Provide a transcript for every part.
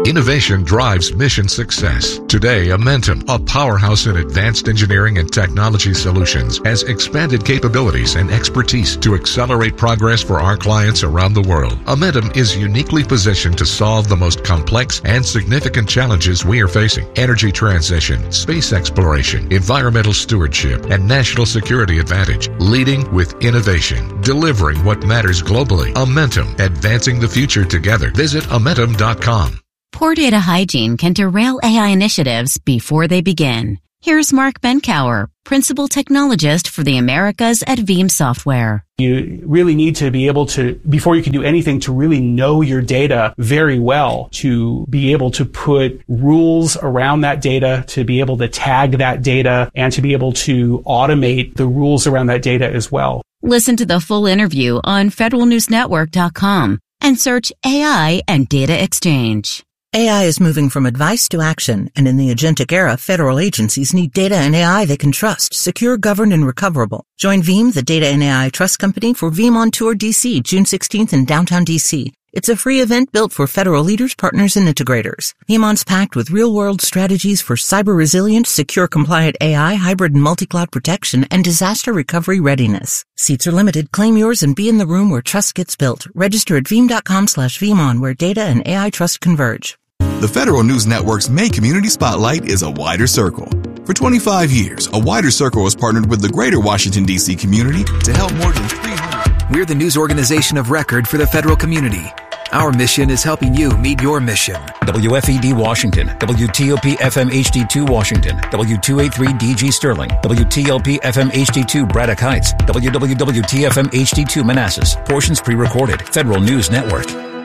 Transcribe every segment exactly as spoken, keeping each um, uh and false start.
Innovation drives mission success. Today, Amentum, a powerhouse in advanced engineering and technology solutions, has expanded capabilities and expertise to accelerate progress for our clients around the world. Amentum is uniquely positioned to solve the most complex and significant challenges we are facing: energy transition, space exploration, environmental stewardship, and national security advantage. Leading with innovation, delivering what matters globally. Amentum, advancing the future together. Visit Amentum dot com. Poor data hygiene can derail A I initiatives before they begin. Here's Mark Benkower, Principal Technologist for the Americas at Veeam Software. You really need to be able to, before you can do anything, to really know your data very well, to be able to put rules around that data, to be able to tag that data, and to be able to automate the rules around that data as well. Listen to the full interview on federal news network dot com and search A I and Data Exchange. A I is moving from advice to action, and in the agentic era, federal agencies need data and A I they can trust, secure, governed, and recoverable. Join Veeam, the data and A I trust company, for Veeam on Tour D C, June sixteenth in downtown D C. It's a free event built for federal leaders, partners, and integrators. VeeamON's packed with real-world strategies for cyber-resilient, secure-compliant A I, hybrid and multi-cloud protection, and disaster recovery readiness. Seats are limited. Claim yours and be in the room where trust gets built. Register at veeam.com slash VeeamON, where data and A I trust converge. The Federal News Network's May Community Spotlight is a wider circle. For twenty-five years, a wider circle has partnered with the greater Washington, D C community to help more than three hundred. We're the news organization of record for the federal community. Our mission is helping you meet your mission. W F E D Washington, W T O P F M H D two Washington, W two eighty-three D G Sterling, W T L P F M H D two Braddock Heights, W W W T F M H D two Manassas. Portions pre-recorded. Federal News Network.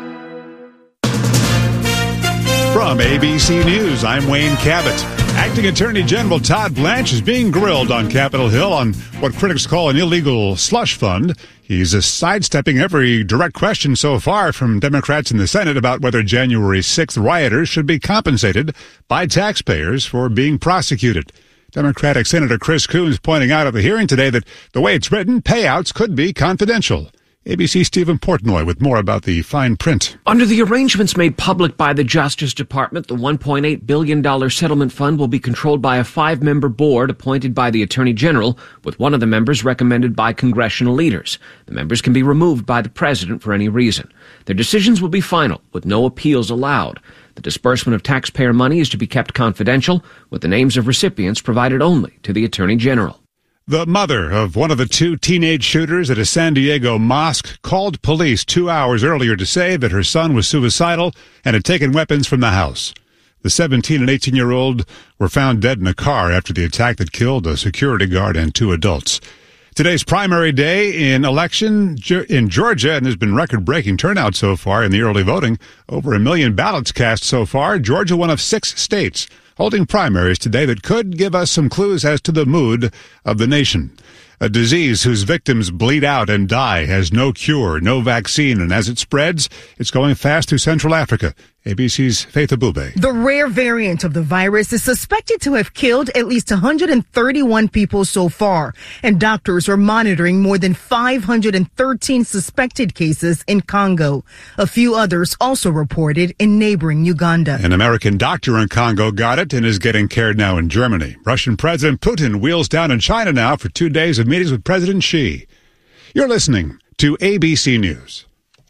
From A B C News, I'm Wayne Cabot. Acting Attorney General Todd Blanche is being grilled on Capitol Hill on what critics call an illegal slush fund. He's uh, sidestepping every direct question so far from Democrats in the Senate about whether January sixth rioters should be compensated by taxpayers for being prosecuted. Democratic Senator Chris Coons pointing out at the hearing today that the way it's written, payouts could be confidential. A B C's Stephen Portnoy with more about the fine print. Under the arrangements made public by the Justice Department, the one point eight billion dollars settlement fund will be controlled by a five-member board appointed by the Attorney General, with one of the members recommended by congressional leaders. The members can be removed by the President for any reason. Their decisions will be final, with no appeals allowed. The disbursement of taxpayer money is to be kept confidential, with the names of recipients provided only to the Attorney General. The mother of one of the two teenage shooters at a San Diego mosque called police two hours earlier to say that her son was suicidal and had taken weapons from the house. The seventeen and eighteen-year-old were found dead in a car after the attack that killed a security guard and two adults. Today's primary day in election in Georgia, and there's been record-breaking turnout so far in the early voting. Over a million ballots cast so far. Georgia, one of six states holding primaries today that could give us some clues as to the mood of the nation. A disease whose victims bleed out and die has no cure, no vaccine, and as it spreads, it's going fast through Central Africa. A B C's Faith Abube. The rare variant of the virus is suspected to have killed at least one hundred thirty-one people so far, and doctors are monitoring more than five hundred thirteen suspected cases in Congo. A few others also reported in neighboring Uganda. An American doctor in Congo got it and is getting cared now in Germany. Russian President Putin wheels down in China now for two days of meetings with President Xi. You're listening to A B C News.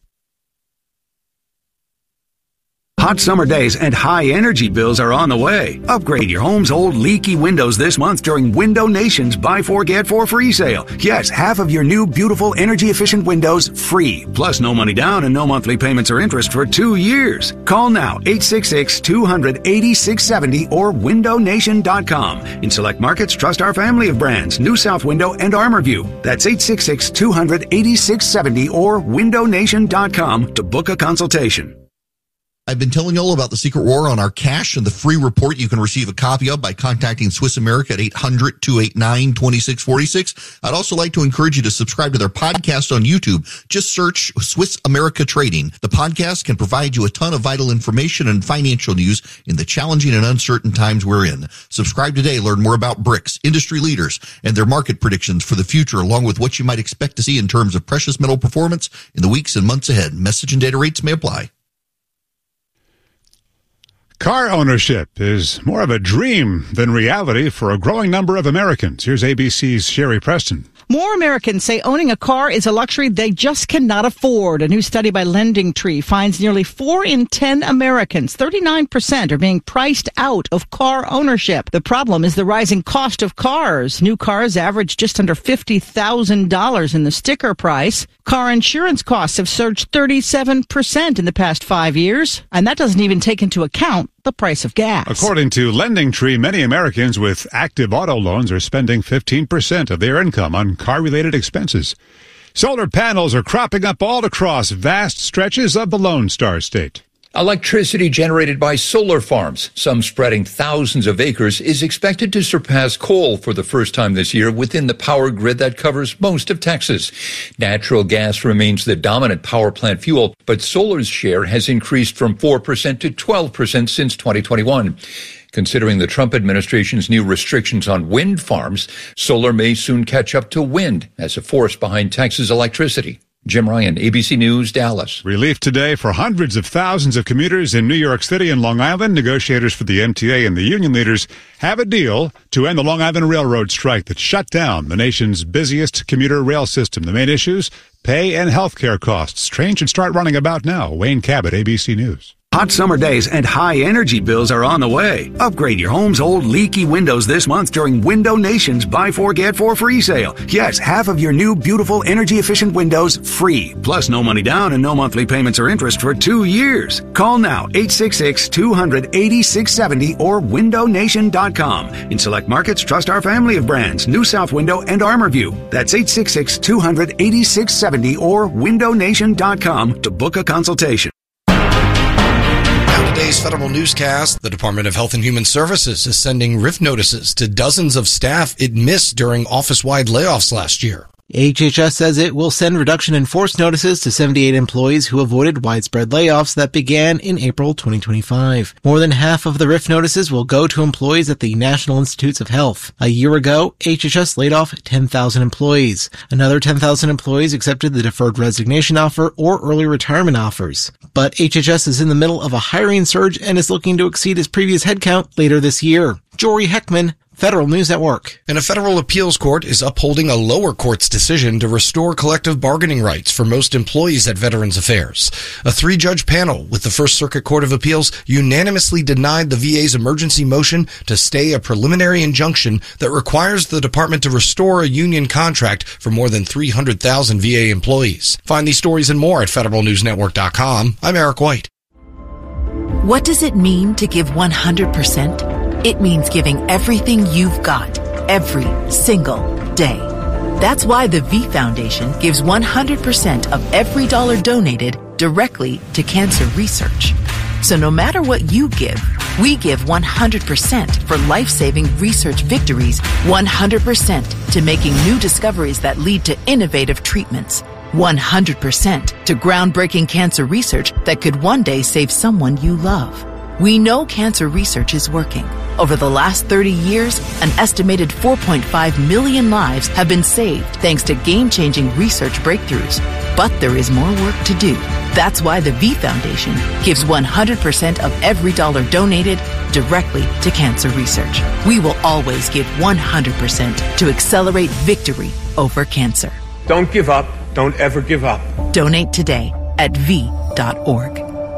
Hot summer days and high energy bills are on the way. Upgrade your home's old leaky windows this month during Window Nation's Buy Four Get Four free sale. Yes, half of your new beautiful energy efficient windows free. Plus no money down and no monthly payments or interest for two years. Call now eight six six, two hundred, eighty-six seventy or window nation dot com. In select markets, trust our family of brands, New South Window and ArmorView. That's eight six six, two hundred, eighty-six seventy or window nation dot com to book a consultation. I've been telling you all about the Secret War on our cash and the free report you can receive a copy of by contacting Swiss America at eight hundred, two eight nine, two six four six. I'd also like to encourage you to subscribe to their podcast on YouTube. Just search Swiss America Trading. The podcast can provide you a ton of vital information and financial news in the challenging and uncertain times we're in. Subscribe today. Learn more about BRICS, industry leaders, and their market predictions for the future, along with what you might expect to see in terms of precious metal performance in the weeks and months ahead. Message and data rates may apply. Car ownership is more of a dream than reality for a growing number of Americans. Here's A B C's Sherry Preston. More Americans say owning a car is a luxury they just cannot afford. A new study by LendingTree finds nearly four in ten Americans, thirty-nine percent, are being priced out of car ownership. The problem is the rising cost of cars. New cars average just under fifty thousand dollars in the sticker price. Car insurance costs have surged thirty-seven percent in the past five years, and that doesn't even take into account the price of gas. According to LendingTree, many Americans with active auto loans are spending fifteen percent of their income on car-related expenses. Solar panels are cropping up all across vast stretches of the Lone Star State. Electricity generated by solar farms, some spreading thousands of acres, is expected to surpass coal for the first time this year within the power grid that covers most of Texas. Natural gas remains the dominant power plant fuel, but solar's share has increased from four percent to twelve percent since twenty twenty-one. Considering the Trump administration's new restrictions on wind farms, solar may soon catch up to wind as a force behind Texas electricity. Jim Ryan, A B C News, Dallas. Relief today for hundreds of thousands of commuters in New York City and Long Island. Negotiators for the M T A and the union leaders have a deal to end the Long Island Railroad strike that shut down the nation's busiest commuter rail system. The main issues, pay and health care costs. Train should start running about now. Wayne Cabot, A B C News. Hot summer days and high energy bills are on the way. Upgrade your home's old leaky windows this month during Window Nation's Buy Four Get Four free sale. Yes, half of your new beautiful energy efficient windows free. Plus no money down and no monthly payments or interest for two years. Call now eight six six, two hundred, eighty-six seventy or window nation dot com. In select markets, trust our family of brands, New South Window and ArmorView. That's eight six six, two hundred, eighty-six seventy or window nation dot com to book a consultation. Today's federal newscast, the Department of Health and Human Services is sending R I F notices to dozens of staff it missed during office-wide layoffs last year. H H S says it will send reduction in force notices to seventy-eight employees who avoided widespread layoffs that began in April twenty twenty-five. More than half of the R I F notices will go to employees at the National Institutes of Health. A year ago, H H S laid off ten thousand employees. Another ten thousand employees accepted the deferred resignation offer or early retirement offers. But H H S is in the middle of a hiring surge and is looking to exceed its previous headcount later this year. Jory Heckman, Federal News Network. And a federal appeals court is upholding a lower court's decision to restore collective bargaining rights for most employees at Veterans Affairs. A three-judge panel with the First Circuit Court of Appeals unanimously denied the V A's emergency motion to stay a preliminary injunction that requires the department to restore a union contract for more than three hundred thousand V A employees. Find these stories and more at federal news network dot com. I'm Eric White. What does it mean to give one hundred percent? It means giving everything you've got, every single day. That's why the V Foundation gives one hundred percent of every dollar donated directly to cancer research. So no matter what you give, we give one hundred percent for life-saving research victories, one hundred percent to making new discoveries that lead to innovative treatments, one hundred percent to groundbreaking cancer research that could one day save someone you love. We know cancer research is working. Over the last thirty years, an estimated four point five million lives have been saved thanks to game-changing research breakthroughs. But there is more work to do. That's why the V Foundation gives one hundred percent of every dollar donated directly to cancer research. We will always give one hundred percent to accelerate victory over cancer. Don't give up. Don't ever give up. Donate today at v dot org.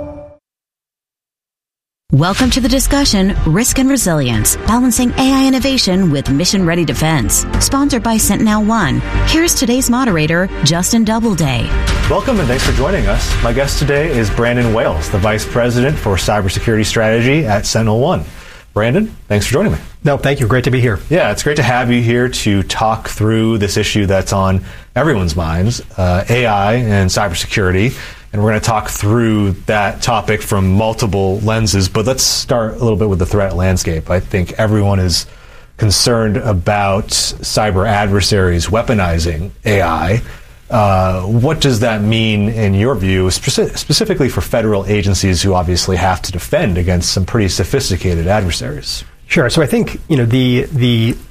Welcome to the discussion, Risk and Resilience, Balancing A I Innovation with Mission-Ready Defense, sponsored by Sentinel One. Here's today's moderator, Justin Doubleday. Welcome and thanks for joining us. My guest today is Brandon Wales, the Vice President for Cybersecurity Strategy at Sentinel One. Brandon, thanks for joining me. No, thank you. Great to be here. Yeah, it's great to have you here to talk through this issue that's on everyone's minds, uh, A I and cybersecurity. And we're going to talk through that topic from multiple lenses. But let's start a little bit with the threat landscape. I think everyone is concerned about cyber adversaries weaponizing A I. Uh, what does that mean in your view, speci- specifically for federal agencies who obviously have to defend against some pretty sophisticated adversaries? Sure. So I think, you know, the the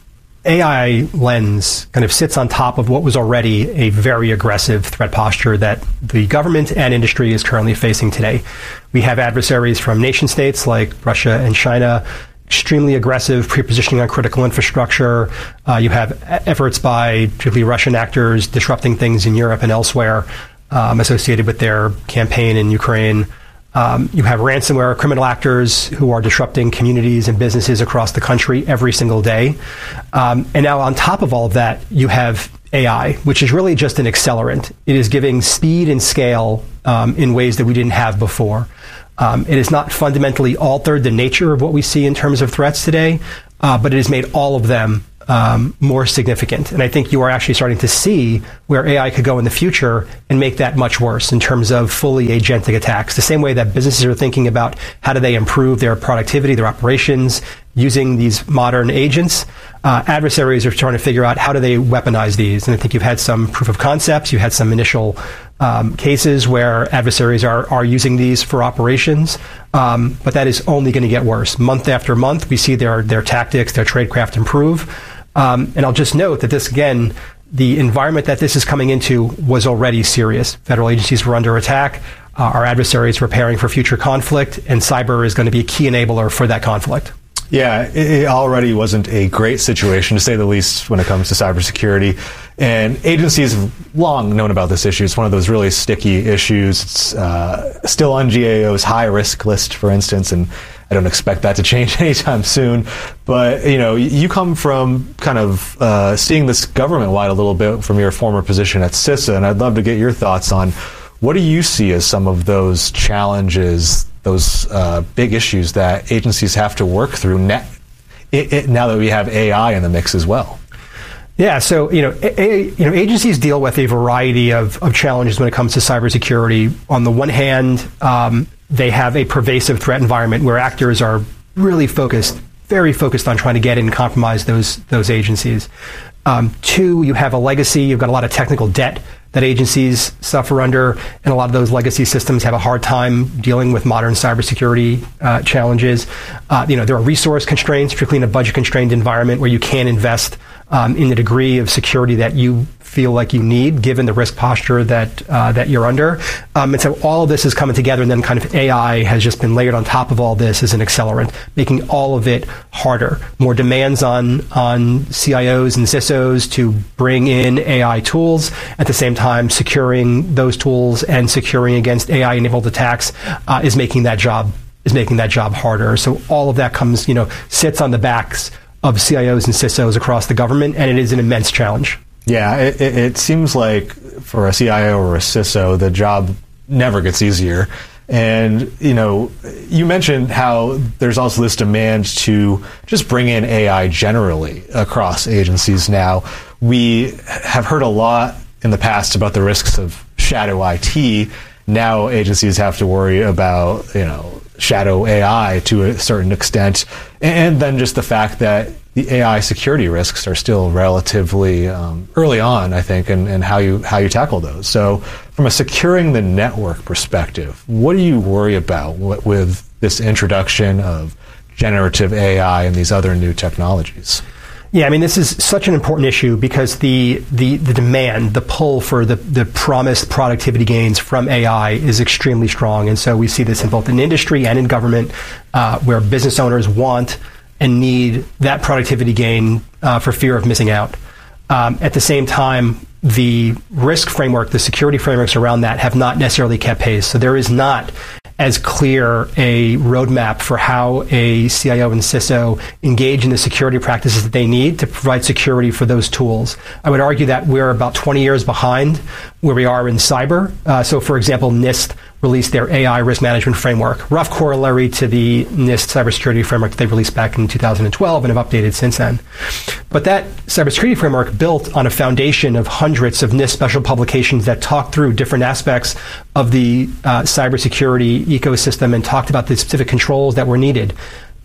A I lens kind of sits on top of what was already a very aggressive threat posture that the government and industry is currently facing today. We have adversaries from nation states like Russia and China, extremely aggressive pre-positioning on critical infrastructure. Uh, you have efforts by particularly Russian actors disrupting things in Europe and elsewhere um, associated with their campaign in Ukraine. Um, you have ransomware criminal actors who are disrupting communities and businesses across the country every single day. Um, and now on top of all of that, you have A I, which is really just an accelerant. It is giving speed and scale um, in ways that we didn't have before. Um, it has not fundamentally altered the nature of what we see in terms of threats today, uh, but it has made all of them Um, more significant. And I think you are actually starting to see where A I could go in the future and make that much worse in terms of fully agentic attacks. The same way that businesses are thinking about how do they improve their productivity, their operations, using these modern agents, uh, adversaries are trying to figure out how do they weaponize these. And I think you've had some proof of concepts. You had some initial um, cases where adversaries are, are using these for operations. Um, but that is only going to get worse. Month after month, we see their, their tactics, their tradecraft improve. Um, and I'll just note that this, again, the environment that this is coming into was already serious. Federal agencies were under attack. Uh, our adversaries were preparing for future conflict, and cyber is going to be a key enabler for that conflict. Yeah, it, it already wasn't a great situation, to say the least, when it comes to cybersecurity. And agencies have long known about this issue. It's one of those really sticky issues. It's uh, still on G A O's high-risk list, for instance, and I don't expect that to change anytime soon. But, you know, you come from kind of uh, seeing this government-wide a little bit from your former position at CISA, and I'd love to get your thoughts on what do you see as some of those challenges, those uh, big issues that agencies have to work through now, it, it, now that we have A I in the mix as well? Yeah, so you know, a, you know, agencies deal with a variety of, of challenges when it comes to cybersecurity. On the one hand, um, they have a pervasive threat environment where actors are really focused, very focused on trying to get in and compromise those those agencies. Um, two, you have a legacy. You've got a lot of technical debt that agencies suffer under, and a lot of those legacy systems have a hard time dealing with modern cybersecurity uh, challenges. Uh, you know, there are resource constraints, particularly in a budget-constrained environment where you can't invest um, in the degree of security that you feel like you need, given the risk posture that uh, that you're under. Um, and so all of this is coming together, and then kind of A I has just been layered on top of all this as an accelerant, making all of it harder. More demands on on C I Os and C I S Os to bring in A I tools. At the same time, securing those tools and securing against A I-enabled attacks uh, is making that job is making that job harder. So all of that comes, you know, sits on the backs of C I Os and C I S Os across the government, and it is an immense challenge. Yeah, it, it, it seems like for a C I O or a C I S O, the job never gets easier. And, you know, you mentioned how there's also this demand to just bring in A I generally across agencies now. We have heard a lot in the past about the risks of shadow I T. Now agencies have to worry about, you know, shadow A I to a certain extent. And then just the fact that the A I security risks are still relatively um, early on, I think, and, and how you how you tackle those. So from a securing the network perspective, what do you worry about with this introduction of generative A I and these other new technologies? Yeah, I mean, this is such an important issue because the the, the demand, the pull for the, the promised productivity gains from A I is extremely strong. And so we see this in both in industry and in government, uh, where business owners want and need that productivity gain uh, for fear of missing out. Um, at the same time, the risk framework, the security frameworks around that have not necessarily kept pace. So there is not as clear a roadmap for how a C I O and C I S O engage in the security practices that they need to provide security for those tools. I would argue that we're about twenty years behind where we are in cyber. Uh, so, for example, NIST released their A I risk management framework, rough corollary to the NIST cybersecurity framework that they released back in two thousand twelve and have updated since then. But that cybersecurity framework built on a foundation of hundreds of NIST special publications that talked through different aspects of the uh, cybersecurity ecosystem and talked about the specific controls that were needed.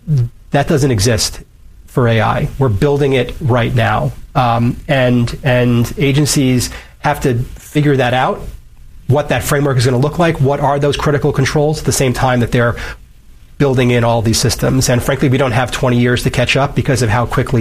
That doesn't exist for A I. We're building it right now. Um, and, and agencies have to figure that out, what that framework is going to look like, what are those critical controls at the same time that they're building in all these systems. And frankly, we don't have twenty years to catch up because of how quickly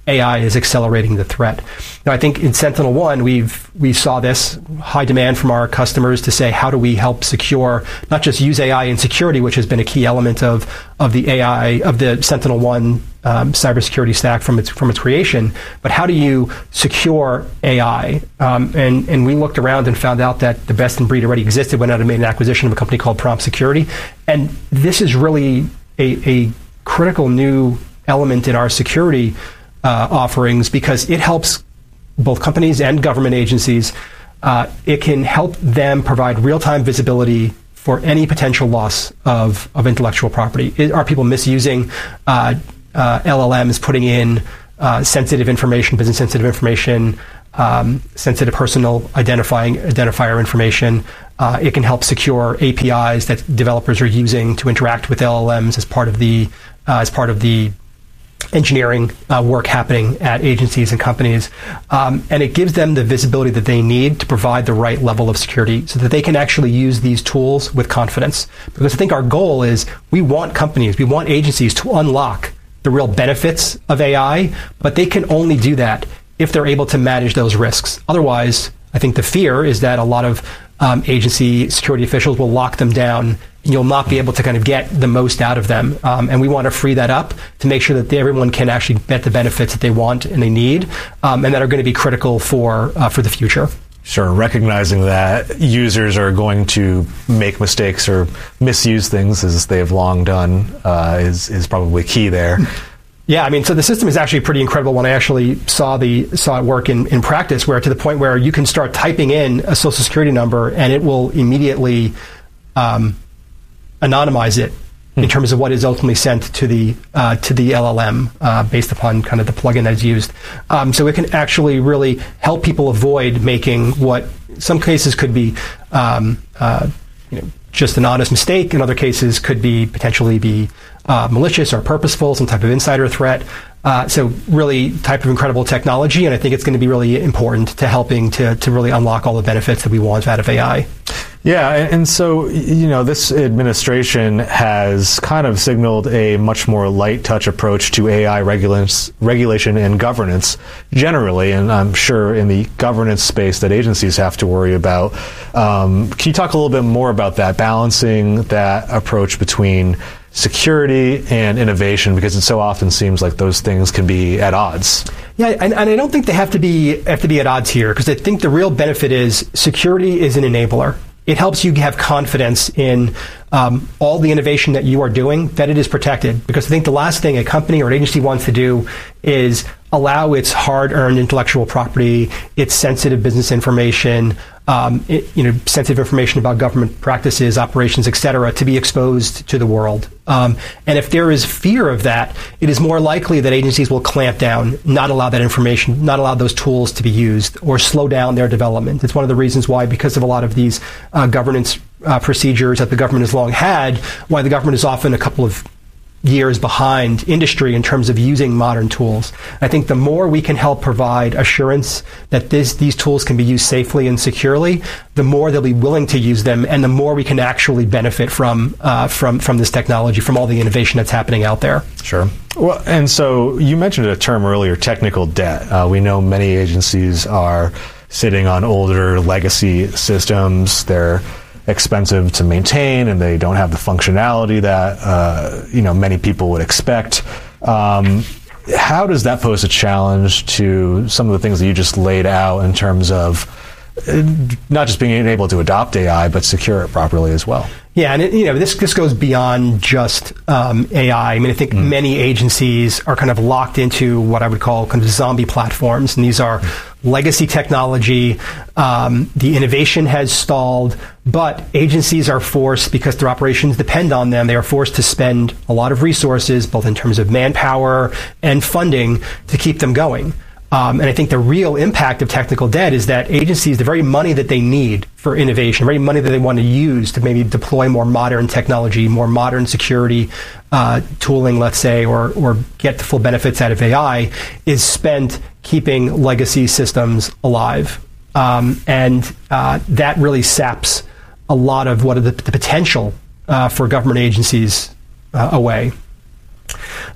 A I is accelerating the threat. Now, I think in SentinelOne, we've we saw this high demand from our customers to say, how do we help secure, not just use A I in security, which has been a key element of of the A I of the SentinelOne um, cybersecurity stack from its from its creation, but how do you secure A I? Um, and and we looked around and found out that the best in breed already existed. Went out and made an acquisition of a company called Prompt Security, and this is really a, a critical new element in our security uh, offerings because it helps both companies and government agencies. Uh, it can help them provide real-time visibility for any potential loss of, of intellectual property. It, are people misusing uh, uh, L L Ms, putting in uh, sensitive information, business-sensitive information, um, sensitive personal identifying identifier information? Uh, it can help secure A P Is that developers are using to interact with L L Ms as part of the uh, as part of the engineering uh, work happening at agencies and companies. Um, and it gives them the visibility that they need to provide the right level of security so that they can actually use these tools with confidence. Because I think our goal is we want companies, we want agencies to unlock the real benefits of A I, but they can only do that if they're able to manage those risks. Otherwise, I think the fear is that a lot of um, agency security officials will lock them down and you'll not be able to kind of get the most out of them. Um, and we want to free that up to make sure that they, everyone can actually get the benefits that they want and they need, um, and that are going to be critical for uh, for the future. Sure, recognizing that users are going to make mistakes or misuse things as they have long done uh, is is probably key there. Yeah, I mean, so the system is actually pretty incredible when I actually saw the saw it work in, in practice, where to the point where you can start typing in a social security number and it will immediately um, anonymize it in terms of what is ultimately sent to the uh, to the L L M uh, based upon kind of the plugin that's used. Um, so it can actually really help people avoid making what some cases could be um, uh, you know, just an honest mistake. In other cases, could be potentially be uh, malicious or purposeful, some type of insider threat. Uh, so really type of incredible technology, and I think it's going to be really important to helping to to really unlock all the benefits that we want out of A I. Yeah, and so, you know, this administration has kind of signaled a much more light touch approach to A I regula- regulation and governance generally, and I'm sure in the governance space that agencies have to worry about. Um, can you talk a little bit more about that, balancing that approach between security and innovation, because it so often seems like those things can be at odds? Yeah, and, and I don't think they have to be have to be at odds here, because I think the real benefit is security is an enabler. It helps you have confidence in um, all the innovation that you are doing, that it is protected. Because I think the last thing a company or an agency wants to do is allow its hard-earned intellectual property, its sensitive business information, um, it, you know, sensitive information about government practices, operations, et cetera, to be exposed to the world. Um, and if there is fear of that, it is more likely that agencies will clamp down, not allow that information, not allow those tools to be used, or slow down their development. It's one of the reasons why, because of a lot of these uh, governance uh, procedures that the government has long had, why the government is often a couple of years behind industry in terms of using modern tools. I think the more we can help provide assurance that this, these tools can be used safely and securely, the more they'll be willing to use them, and the more we can actually benefit from uh, from from this technology, from all the innovation that's happening out there. Sure. Well, and so you mentioned a term earlier, technical debt. Uh, we know many agencies are sitting on older legacy systems. They're expensive to maintain, and they don't have the functionality that uh, you know many people would expect. Um, how does that pose a challenge to some of the things that you just laid out in terms of uh, not just being able to adopt A I, but secure it properly as well? Yeah, and it, you know this this goes beyond just um, A I. I mean, I think mm. many agencies are kind of locked into what I would call kind of zombie platforms, and these are mm. legacy technology. Um, the innovation has stalled, but agencies are forced, because their operations depend on them, they are forced to spend a lot of resources, both in terms of manpower and funding, to keep them going. Um, and I think the real impact of technical debt is that agencies, the very money that they need for innovation, the very money that they want to use to maybe deploy more modern technology, more modern security uh, tooling, let's say, or or get the full benefits out of A I, is spent keeping legacy systems alive. Um, and uh, that really saps a lot of what are the, the potential uh, for government agencies uh, away.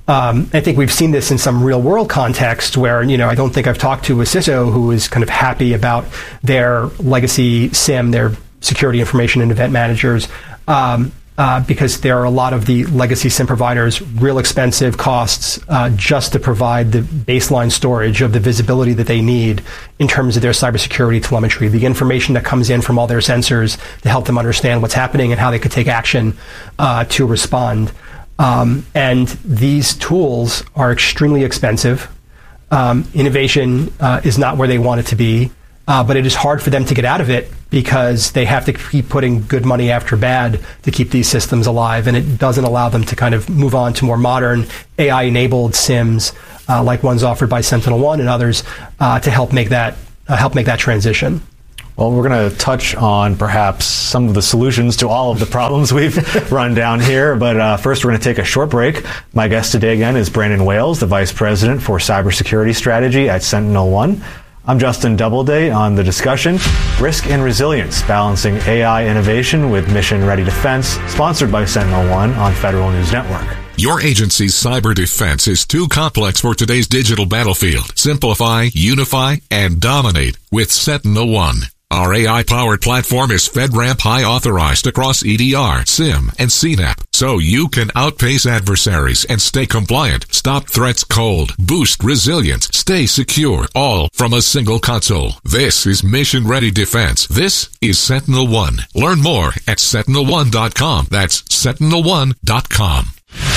Um, I think we've seen this in some real world context where, you know, I don't think I've talked to a C I S O who is kind of happy about their legacy SIEM, their security information and event managers, um, uh, because there are a lot of the legacy SIEM providers, real expensive costs uh, just to provide the baseline storage of the visibility that they need in terms of their cybersecurity telemetry, the information that comes in from all their sensors to help them understand what's happening and how they could take action uh, to respond. Um, and these tools are extremely expensive. Um, innovation uh, is not where they want it to be, uh, but it is hard for them to get out of it because they have to keep putting good money after bad to keep these systems alive, and it doesn't allow them to kind of move on to more modern A I-enabled SIEMs, uh, like ones offered by SentinelOne and others, uh, to help make that uh, help make that transition. Well, we're going to touch on perhaps some of the solutions to all of the problems we've run down here. But uh, first, we're going to take a short break. My guest today, again, is Brandon Wales, the Vice President for Cybersecurity Strategy at SentinelOne. I'm Justin Doubleday on the discussion, Risk and Resilience, Balancing A I Innovation with Mission-Ready Defense, sponsored by SentinelOne on Federal News Network. Your agency's cyber defense is too complex for today's digital battlefield. Simplify, unify, and dominate with SentinelOne. Our A I-powered platform is FedRAMP High authorized across E D R, SIEM, and C NAP, so you can outpace adversaries and stay compliant, stop threats cold, boost resilience, stay secure, all from a single console. This is Mission-Ready Defense. This is SentinelOne. Learn more at Sentinel one dot com. That's Sentinel one dot com.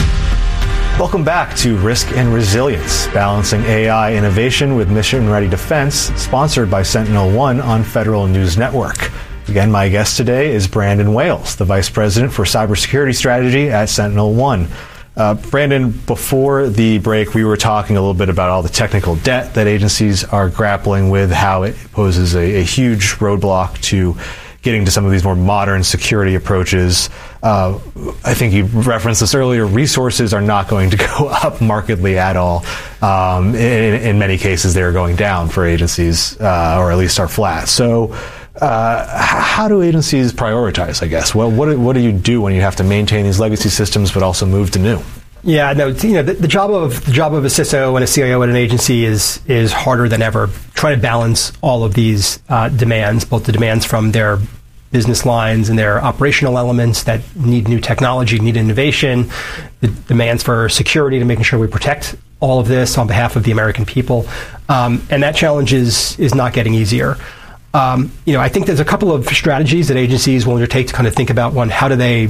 Welcome back to Risk and Resilience, Balancing A I Innovation with Mission-Ready Defense, sponsored by SentinelOne on Federal News Network. Again, my guest today is Brandon Wales, the Vice President for Cybersecurity Strategy at SentinelOne. Uh, Brandon, before the break, we were talking a little bit about all the technical debt that agencies are grappling with, how it poses a, a huge roadblock to getting to some of these more modern security approaches. Uh, I think you referenced this earlier. Resources are not going to go up markedly at all. Um, in, in many cases, they're going down for agencies, uh, or at least are flat. So uh, how do agencies prioritize, I guess? Well, what, what do you do when you have to maintain these legacy systems but also move to new? Yeah, no, you know, the, the job of the job of a C I S O and a C I O at an agency is is harder than ever. Trying to balance all of these uh, demands, both the demands from their business lines and their operational elements that need new technology, need innovation, the demands for security to making sure we protect all of this on behalf of the American people. Um, and that challenge is, is not getting easier. Um, you know, I think there's a couple of strategies that agencies will undertake to kind of think about. One, how do they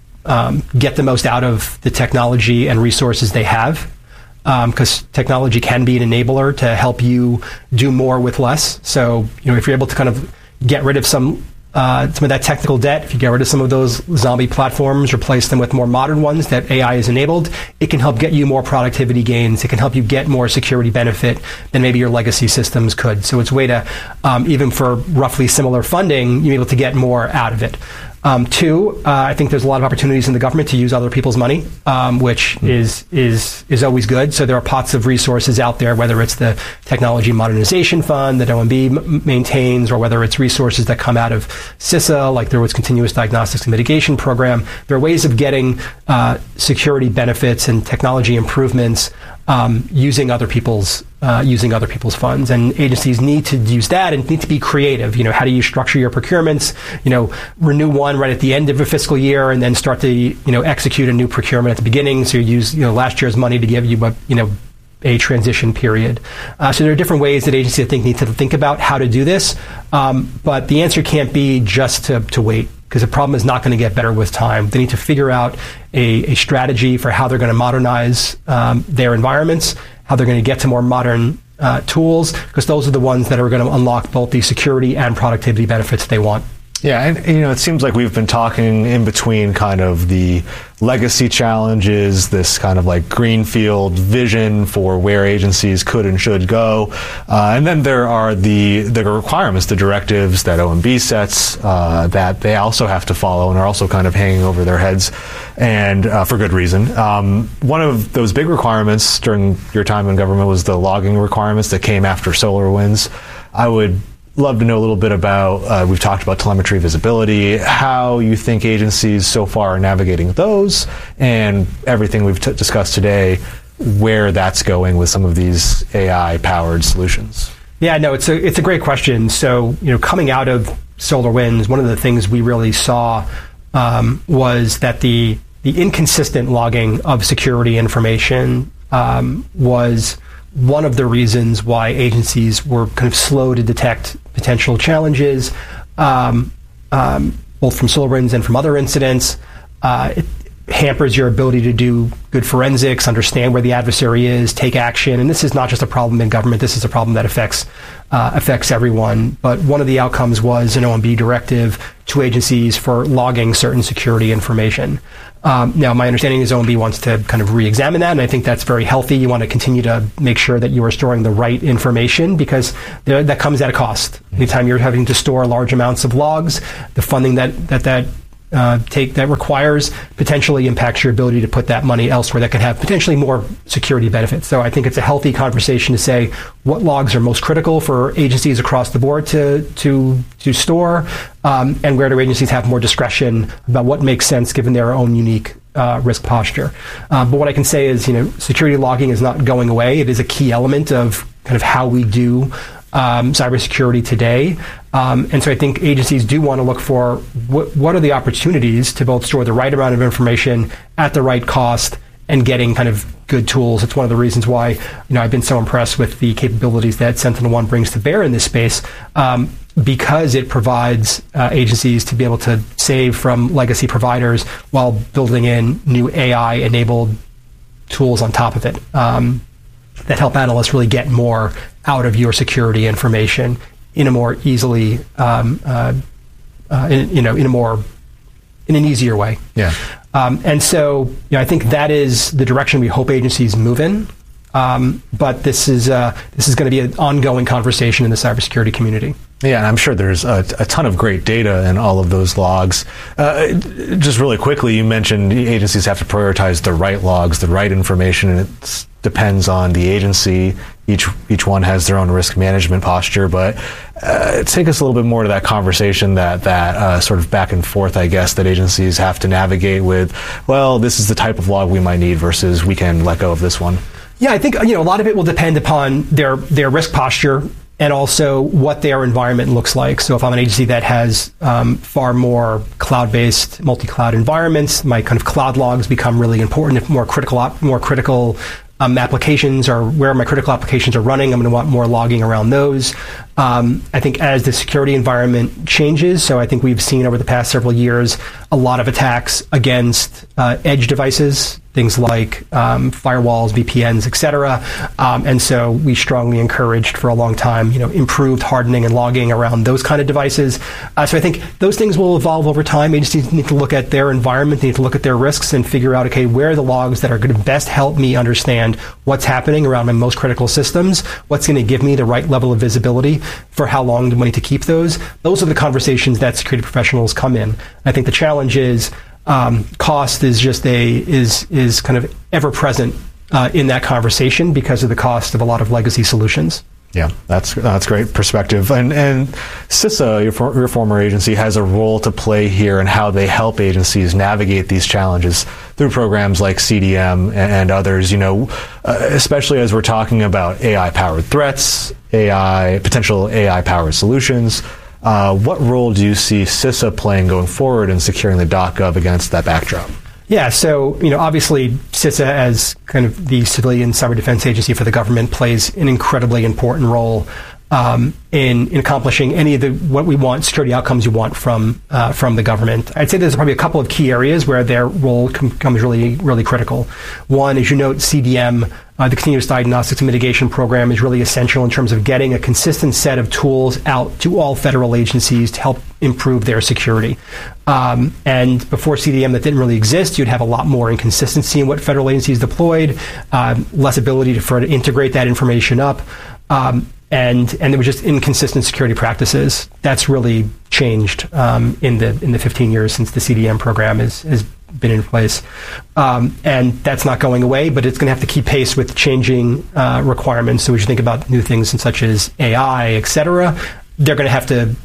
um, get the most out of the technology and resources they have? Because um, technology can be an enabler to help you do more with less. So, you know, if you're able to kind of get rid of some Uh, some of that technical debt, if you get rid of some of those zombie platforms, replace them with more modern ones that A I is enabled, it can help get you more productivity gains. It can help you get more security benefit than maybe your legacy systems could. So it's a way to, um, even for roughly similar funding, you're able to get more out of it. Um, two, uh, I think there's a lot of opportunities in the government to use other people's money, um, which mm-hmm. is is is always good. So there are pots of resources out there, whether it's the Technology Modernization Fund that O M B m- maintains, or whether it's resources that come out of CISA, like there was Continuous Diagnostics and Mitigation Program. There are ways of getting uh, security benefits and technology improvements um, using other people's Uh, using other people's funds, and agencies need to use that and need to be creative. You know, how do you structure your procurements? You know, renew one right at the end of a fiscal year, and then start to you know execute a new procurement at the beginning. So you use you know last year's money to give you a you know a transition period. Uh, so there are different ways that agencies I think need to think about how to do this. Um, but the answer can't be just to to wait, because the problem is not going to get better with time. They need to figure out a, a strategy for how they're going to modernize um, their environments, how they're going to get to more modern uh, tools, because those are the ones that are going to unlock both the security and productivity benefits they want. Yeah, and you know, it seems like we've been talking in between kind of the legacy challenges, this kind of like greenfield vision for where agencies could and should go, uh, and then there are the the requirements, the directives that O M B sets uh, that they also have to follow and are also kind of hanging over their heads, and uh, for good reason. Um, one of those big requirements during your time in government was the logging requirements that came after SolarWinds. I would love to know a little bit about, uh, we've talked about telemetry visibility, how you think agencies so far are navigating those, and everything we've t- discussed today, where that's going with some of these A I-powered solutions? Yeah, no, it's a it's a great question. So, you know, coming out of SolarWinds, one of the things we really saw um, was that the the inconsistent logging of security information um, was one of the reasons why agencies were kind of slow to detect potential challenges, um, um, both from SolarWinds and from other incidents. Uh, it hampers your ability to do good forensics, understand where the adversary is, take action. And this is not just a problem in government. This is a problem that affects uh, affects everyone. But one of the outcomes was an O M B directive to agencies for logging certain security information. Um, now, my understanding is O M B wants to kind of re-examine that, and I think that's very healthy. You want to continue to make sure that you are storing the right information, because there, that comes at a cost. Anytime you're having to store large amounts of logs, the funding that that that Uh, take that requires potentially impacts your ability to put that money elsewhere that could have potentially more security benefits. So I think it's a healthy conversation to say what logs are most critical for agencies across the board to to to store, um, and where do agencies have more discretion about what makes sense given their own unique uh, risk posture. Uh, but what I can say is, you know, security logging is not going away. It is a key element of kind of how we do Um, cybersecurity today. Um, and so I think agencies do want to look for wh- what are the opportunities to both store the right amount of information at the right cost and getting kind of good tools. It's one of the reasons why, you know, I've been so impressed with the capabilities that SentinelOne brings to bear in this space, um, because it provides uh, agencies to be able to save from legacy providers while building in new A I-enabled tools on top of it. Um, that help analysts really get more out of your security information in a more easily, um, uh, uh, in, you know, in a more, in an easier way. Yeah. Um, and so, you know, I think that is the direction we hope agencies move in. Um, but this is uh, this is going to be an ongoing conversation in the cybersecurity community. Yeah, and I'm sure there's a, a ton of great data in all of those logs. Uh, just really quickly, you mentioned agencies have to prioritize the right logs, the right information, and it depends on the agency. Each each one has their own risk management posture, but uh, take us a little bit more to that conversation, that that uh, sort of back and forth, I guess, that agencies have to navigate with. Well, this is the type of log we might need versus we can let go of this one. Yeah, I think, you know, a lot of it will depend upon their their risk posture and also what their environment looks like. So if I'm an agency that has um, far more cloud-based, multi-cloud environments, my kind of cloud logs become really important. If more critical, op- more critical um, applications are where my critical applications are running, I'm going to want more logging around those. Um, I think as the security environment changes, so I think we've seen over the past several years a lot of attacks against uh, edge devices, things like um, firewalls, V P Ns, et cetera. Um, and so we strongly encouraged for a long time, you know, improved hardening and logging around those kind of devices. Uh, so I think those things will evolve over time. Agencies need to look at their environment, they need to look at their risks and figure out, okay, where are the logs that are going to best help me understand what's happening around my most critical systems, what's going to give me the right level of visibility, for how long do I need to keep those. Those are the conversations that security professionals come in. I think the challenge is Um, cost is just a is is kind of ever present uh, in that conversation because of the cost of a lot of legacy solutions. Yeah, that's that's great perspective. And and CISA, your, for, your former agency, has a role to play here in how they help agencies navigate these challenges through programs like C D M and, and others. You know, uh, especially as we're talking about A I-powered threats, A I potential A I-powered solutions. Uh, what role do you see CISA playing going forward in securing the .gov against that backdrop? Yeah, so, you know, obviously CISA, as kind of the civilian cyber defense agency for the government, plays an incredibly important role um, in, in accomplishing any of the what we want, security outcomes you want from uh, from the government. I'd say there's probably a couple of key areas where their role com- becomes really, really critical. One, as you note, C D M, Uh, the Continuous Diagnostics and Mitigation Program, is really essential in terms of getting a consistent set of tools out to all federal agencies to help improve their security. Um, and before C D M, that didn't really exist. You'd have a lot more inconsistency in what federal agencies deployed, uh, less ability to, for, to integrate that information up, um, and and there were just inconsistent security practices. That's really changed um, in the in the fifteen years since the C D M program is is. been in place. Um, and that's not going away, but it's going to have to keep pace with changing uh, requirements. So as you think about new things such as A I, et cetera, they're going to have to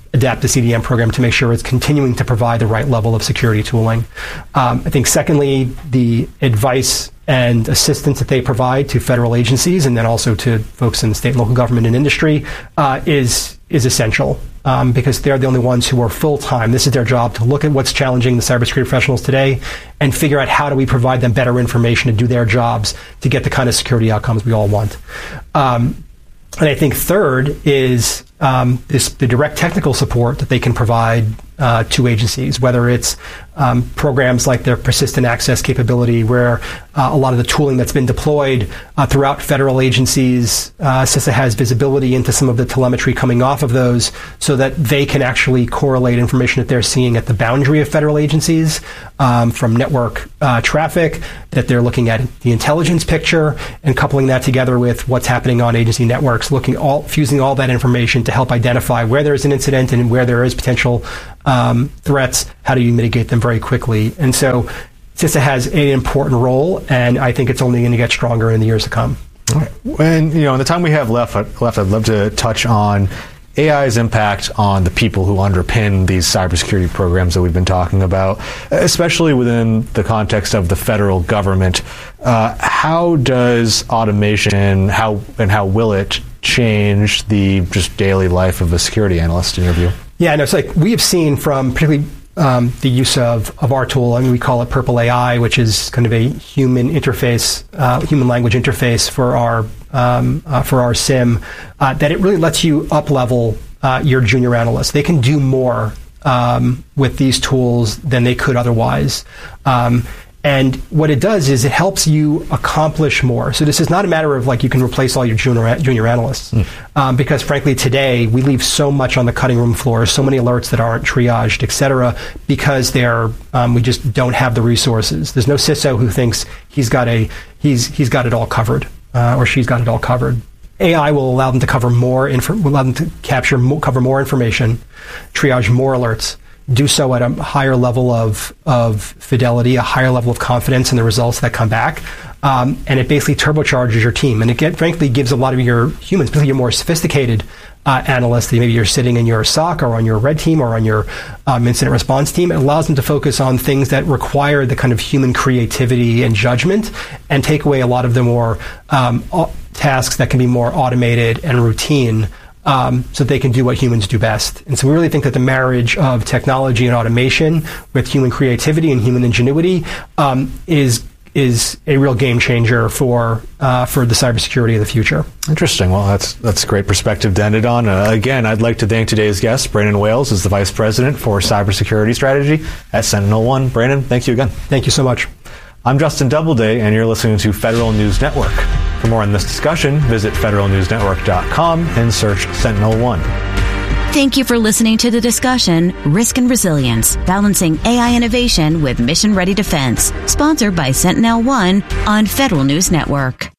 adapt the C D M program to make sure it's continuing to provide the right level of security tooling. Um, I think secondly, the advice and assistance that they provide to federal agencies and then also to folks in the state and local government and industry uh, is is essential um, because they're the only ones who are full-time. This is their job, to look at what's challenging the cybersecurity professionals today and figure out how do we provide them better information to do their jobs to get the kind of security outcomes we all want. Um, and I think third is um, this, the direct technical support that they can provide uh, to agencies, whether it's um, programs like their persistent access capability, where uh, a lot of the tooling that's been deployed uh, throughout federal agencies, uh, CISA has visibility into some of the telemetry coming off of those so that they can actually correlate information that they're seeing at the boundary of federal agencies um, from network uh, traffic, that they're looking at the intelligence picture and coupling that together with what's happening on agency networks, looking all, fusing all that information to help identify where there's an incident and where there is potential um, threats. How do you mitigate them very quickly? And so CISA has an important role, and I think it's only going to get stronger in the years to come. All right. And, you know, in the time we have left, left, I'd love to touch on A I's impact on the people who underpin these cybersecurity programs that we've been talking about, especially within the context of the federal government. Uh, how does automation, how and how will it change the just daily life of a security analyst in your view? Yeah, no, it's like we have seen from particularly um, the use of, of our tool. I mean, we call it Purple A I, which is kind of a human interface, uh, human language interface for our um, uh, for our SIM. Uh, that it really lets you up level uh, your junior analysts. They can do more um, with these tools than they could otherwise. Um, And what it does is it helps you accomplish more. So this is not a matter of like you can replace all your junior, junior analysts. Mm. Um, because frankly, today we leave so much on the cutting room floor, so many alerts that aren't triaged, et cetera, because they're, um, we just don't have the resources. There's no C I S O who thinks he's got a, he's, he's got it all covered, uh, or she's got it all covered. A I will allow them to cover more, inf- will allow them to capture, more, cover more information, triage more alerts, do so at a higher level of, of fidelity, a higher level of confidence in the results that come back. Um, and it basically turbocharges your team. And it get, frankly gives a lot of your humans, particularly your more sophisticated uh, analysts, that maybe you're sitting in your S O C or on your red team or on your um, incident response team. It allows them to focus on things that require the kind of human creativity and judgment and take away a lot of the more um, tasks that can be more automated and routine. Um, so they can do what humans do best. And so we really think that the marriage of technology and automation with human creativity and human ingenuity um, is is a real game changer for uh, for the cybersecurity of the future. Interesting. Well, that's that's a great perspective to end it on. Uh, again, I'd like to thank today's guest, Brandon Wales, is the Vice President for Cybersecurity Strategy at Sentinel One. Brandon, thank you again. Thank you so much. I'm Justin Doubleday, and you're listening to Federal News Network. For more on this discussion, visit federal news network dot com and search Sentinel One. Thank you for listening to the discussion, Risk and Resilience, Balancing A I Innovation with Mission Ready Defense, sponsored by Sentinel One on Federal News Network.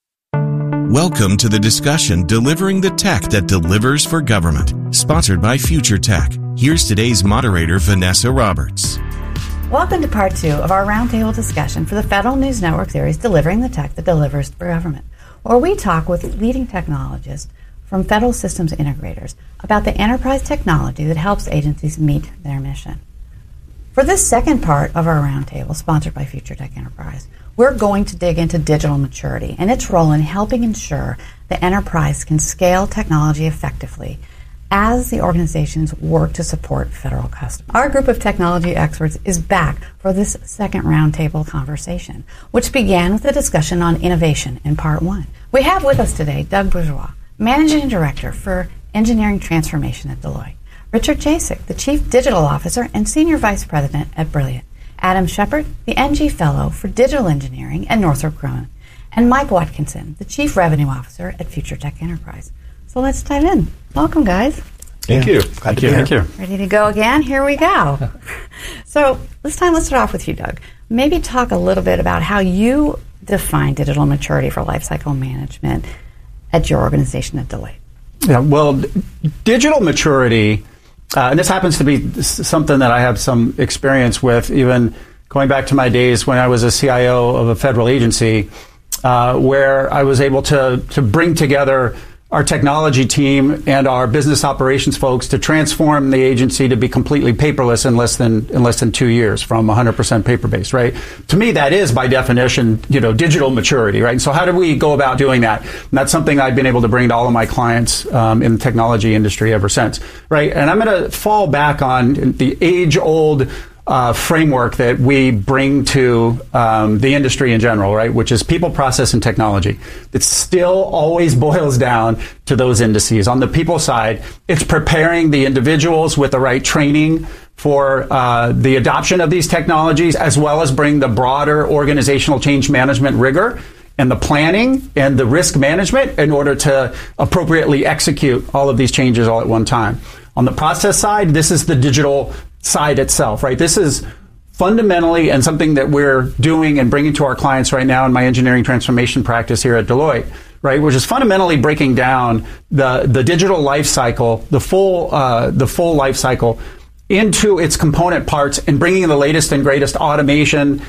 Welcome to the discussion, Delivering the Tech That Delivers for Government, sponsored by Future Tech. Here's today's moderator, Vanessa Roberts. Welcome to part two of our roundtable discussion for the Federal News Network series, Delivering the Tech That Delivers for Government, where we talk with leading technologists from federal systems integrators about the enterprise technology that helps agencies meet their mission. For this second part of our roundtable, sponsored by Future Tech Enterprise, we're going to dig into digital maturity and its role in helping ensure the enterprise can scale technology effectively as the organizations work to support federal customers. Our group of technology experts is back for this second roundtable conversation, which began with a discussion on innovation in part one. We have with us today Doug Bourgeois, Managing Director for Engineering Transformation at Deloitte, Richard Jasek, the Chief Digital Officer and Senior Vice President at Brilliant, Adam Shepard, the N G Fellow for Digital Engineering at Northrop Grumman, and Mike Watkinson, the Chief Revenue Officer at Future Tech Enterprise. So let's dive in. Welcome, guys. Thank yeah. you. Glad Thank to you. be here. Thank you. Ready to go again? Here we go. So this time, let's start off with you, Doug. Maybe talk a little bit about how you define digital maturity for lifecycle management at your organization at Deloitte. Yeah, well, d- digital maturity, uh, and this happens to be something that I have some experience with, even going back to my days when I was a C I O of a federal agency, uh, where I was able to to bring together our technology team and our business operations folks to transform the agency to be completely paperless in less than in less than two years from one hundred percent paper-based, right? To me, that is by definition, you know, digital maturity, right? And so how do we go about doing that? And that's something I've been able to bring to all of my clients um, in the technology industry ever since, right? And I'm going to fall back on the age-old Uh, framework that we bring to um, the industry in general, right? Which is people, process, and technology. It still always boils down to those indices. On the people side, it's preparing the individuals with the right training for uh, the adoption of these technologies, as well as bring the broader organizational change management rigor and the planning and the risk management in order to appropriately execute all of these changes all at one time. On the process side, this is the digital side itself, right? This is fundamentally, and something that we're doing and bringing to our clients right now in my engineering transformation practice here at Deloitte, right? Which is fundamentally breaking down the the digital life cycle, the full uh, the full life cycle into its component parts and bringing the latest and greatest automation